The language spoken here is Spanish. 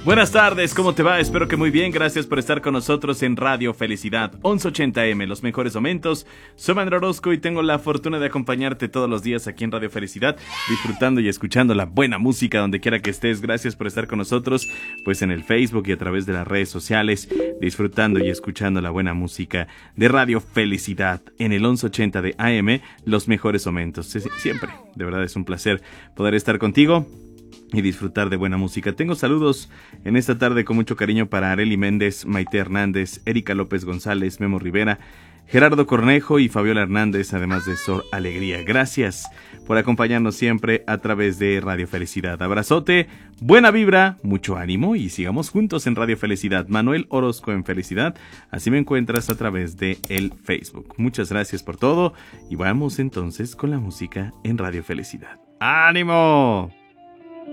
Buenas tardes, ¿cómo te va? Espero que muy bien, gracias por estar con nosotros en Radio Felicidad 1180M, los mejores momentos. Soy Manuel Orozco y tengo la fortuna de acompañarte todos los días aquí en Radio Felicidad, disfrutando y escuchando la buena música donde quiera que estés. Gracias por estar con nosotros, pues en el Facebook y a través de las redes sociales, disfrutando y escuchando la buena música de Radio Felicidad en el 1180 de AM, los mejores momentos. Siempre, de verdad es un placer poder estar contigo y disfrutar de buena música. Tengo saludos en esta tarde con mucho cariño para Arely Méndez, Maite Hernández, Erika López González, Memo Rivera, Gerardo Cornejo y Fabiola Hernández, además de Sor Alegría. Gracias por acompañarnos siempre a través de Radio Felicidad. Abrazote, buena vibra, mucho ánimo y sigamos juntos en Radio Felicidad. Manuel Orozco en Felicidad, así me encuentras a través de el Facebook. Muchas gracias por todo y vamos entonces con la música en Radio Felicidad. ¡Ánimo!